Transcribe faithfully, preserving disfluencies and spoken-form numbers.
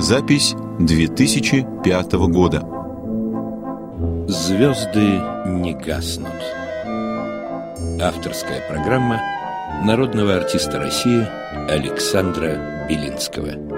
Запись две тысячи пятого года. Звезды не гаснут. Авторская программа народного артиста России Александра Белинского.